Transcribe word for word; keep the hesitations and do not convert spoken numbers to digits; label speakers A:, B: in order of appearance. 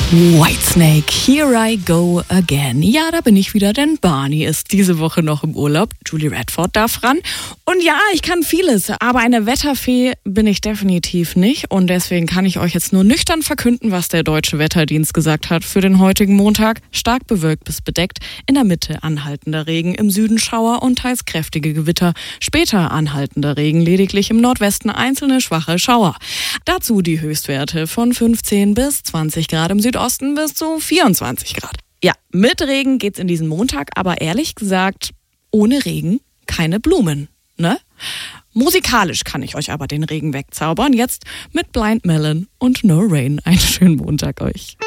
A: Whitesnake, Here I Go Again. Ja, da bin ich wieder, denn Barney ist diese Woche noch im Urlaub. Julie Radford darf ran. Und ja, ich kann vieles, aber eine Wetterfee bin ich definitiv nicht. Und deswegen kann ich euch jetzt nur nüchtern verkünden, was der Deutsche Wetterdienst gesagt hat für den heutigen Montag. Stark bewölkt bis bedeckt, in der Mitte anhaltender Regen, im Süden Schauer und teils kräftige Gewitter. Später anhaltender Regen, lediglich im Nordwesten einzelne schwache Schauer. Dazu die Höchstwerte von fünfzehn bis zwanzig Grad, im Südosten bis zu vierundzwanzig Grad. Ja, mit Regen geht's in diesen Montag, aber ehrlich gesagt, ohne Regen keine Blumen, ne? Musikalisch kann ich euch aber den Regen wegzaubern. Jetzt mit Blind Melon und No Rain. Einen schönen Montag euch.